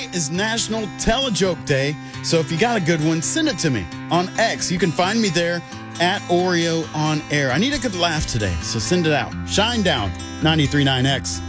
is National Tell a Joke Day, so if you got a good one, send it to me on X. You can find me there at Oreo on Air. I need a good laugh today, so send it out. Shine down, 93.9 X.